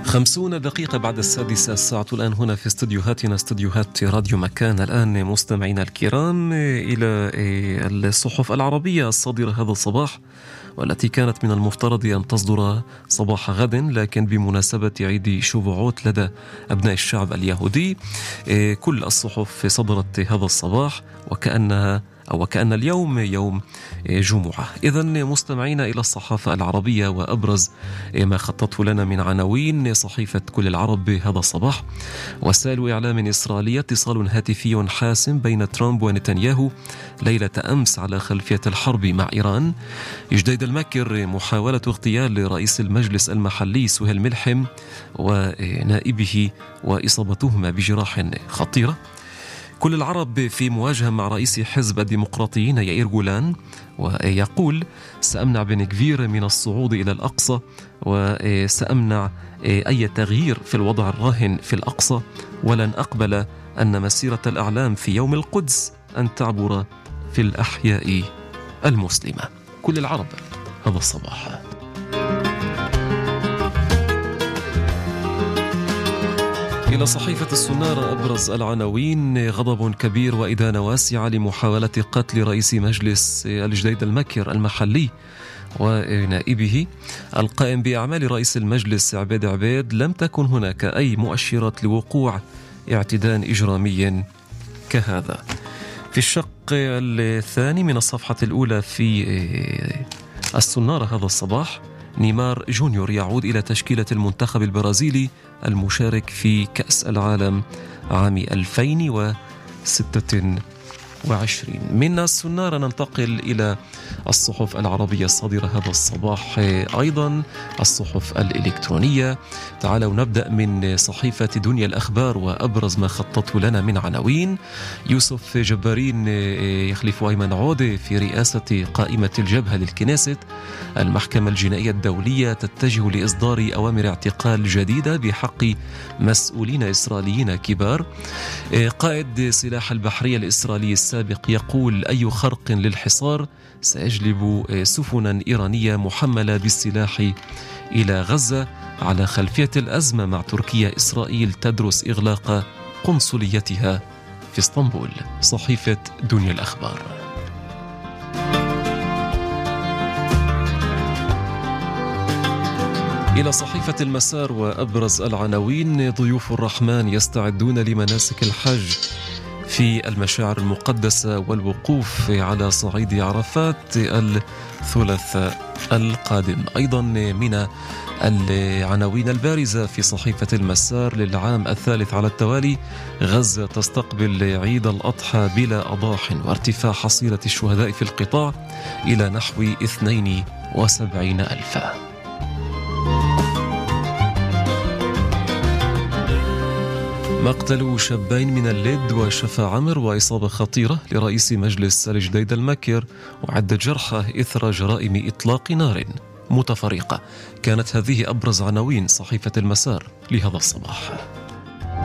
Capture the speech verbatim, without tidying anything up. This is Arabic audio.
خمسون دقيقة بعد السادسة، الساعة الآن هنا في استديوهاتنا، استديوهات راديو مكان. الآن مستمعينا الكرام إلى الصحف العربية الصادرة هذا الصباح، والتي كانت من المفترض أن تصدر صباح غد، لكن بمناسبة عيد شوفوعوت لدى أبناء الشعب اليهودي كل الصحف صدرت هذا الصباح وكأنها أو وكأن اليوم يوم جمعة. إذن مستمعين إلى الصحافة العربية وأبرز ما خطته لنا من عناوين صحيفة كل العرب هذا الصباح. وسائل إعلام إسرائيلية: اتصال هاتفي حاسم بين ترامب ونتنياهو ليلة أمس على خلفية الحرب مع إيران. جديد المكر: محاولة اغتيال رئيس المجلس المحلي سهيل ملحم ونائبه وإصابتهما بجراح خطيرة. كل العرب في مواجهة مع رئيس حزب الديمقراطيين يائير جولان، ويقول: سأمنع بن كفير من الصعود إلى الأقصى، وسأمنع أي تغيير في الوضع الراهن في الأقصى، ولن أقبل أن مسيرة الأعلام في يوم القدس أن تعبر في الأحياء المسلمة. كل العرب هذا الصباح. إلى صحيفة السنارة أبرز العناوين: غضب كبير وإدانة واسعة لمحاولة قتل رئيس مجلس الجديد المكر المحلي ونائبه. القائم بأعمال رئيس المجلس عبيد عبيد: لم تكن هناك أي مؤشرات لوقوع اعتداء إجرامي كهذا. في الشق الثاني من الصفحة الأولى في السنارة هذا الصباح: نيمار جونيور يعود إلى تشكيلة المنتخب البرازيلي المشارك في كأس العالم عام ألفين وستة وعشرين. من السنارة ننتقل إلى الصحف العربية الصادرة هذا الصباح، أيضا الصحف الإلكترونية. تعالوا نبدأ من صحيفة دنيا الأخبار وأبرز ما خطته لنا من عناوين: يوسف جبارين يخلف أيمن عودة في رئاسة قائمة الجبهة للكنيست. المحكمة الجنائية الدولية تتجه لإصدار أوامر اعتقال جديدة بحق مسؤولين إسرائيليين كبار. قائد سلاح البحرية الإسرائيلي السابق يقول: أي خرق للحصار سيجلب سفنا إيرانية محملة بالسلاح إلى غزة. على خلفية الأزمة مع تركيا، إسرائيل تدرس إغلاق قنصليتها في اسطنبول. صحيفة دنيا الأخبار. إلى صحيفة المسار وأبرز العناوين: ضيوف الرحمن يستعدون لمناسك الحج في المشاعر المقدسة والوقوف على صعيد عرفات الثلاثاء القادم. أيضا من العناوين البارزة في صحيفة المسار للعام الثالث على التوالي: غزة تستقبل عيد الأضحى بلا أضاح، وارتفاع حصيلة الشهداء في القطاع إلى نحو اثنين وسبعين ألفا. مقتل شابين من اللد وشفا عمر وإصابة خطيرة لرئيس مجلس الجديد المكر، وعدة جرحى إثر جرائم إطلاق نار متفرقة. كانت هذه أبرز عناوين صحيفة المسار لهذا الصباح.